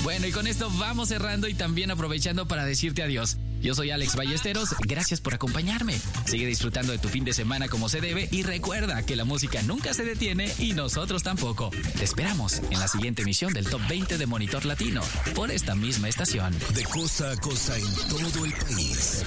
Bueno, y con esto vamos cerrando y también aprovechando para decirte adiós. Yo soy Alex Ballesteros, gracias por acompañarme. Sigue disfrutando de tu fin de semana como se debe y recuerda que la música nunca se detiene y nosotros tampoco. Te esperamos en la siguiente emisión del Top 20 de Monitor Latino por esta misma estación. De costa a costa en todo el país.